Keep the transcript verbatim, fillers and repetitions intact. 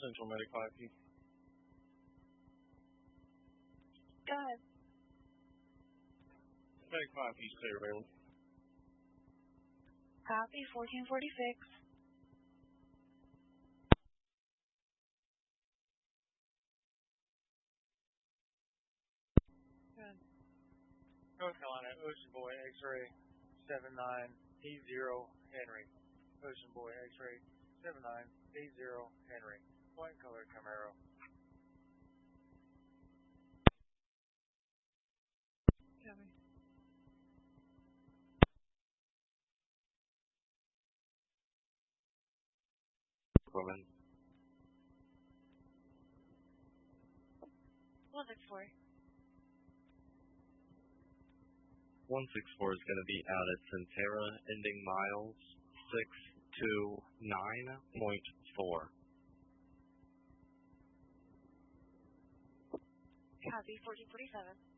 Central Medic five P. Go ahead. Medic five P, stay around. Copy, fourteen forty-six. Good. North Carolina, Ocean Boy, X-ray seven nine eight zero Henry. Ocean Boy, X-ray seven nine eight zero Henry. White color Camaro. Copy. Woman. one six four. one six four is going to be out at Centera, ending miles six two nine point four. Copy, fourteen forty-seven.